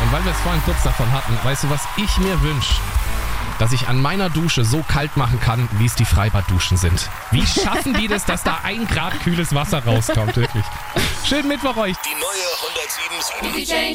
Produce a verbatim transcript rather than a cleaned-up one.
Und weil wir es vorhin kurz davon hatten, weißt du, was ich mir wünsche? Dass ich an meiner Dusche so kalt machen kann, wie es die Freibadduschen sind. Wie schaffen die das, dass da ein Grad kühles Wasser rauskommt, wirklich? Schönen Mittwoch euch. Die neue hundertsieben Komma sieben.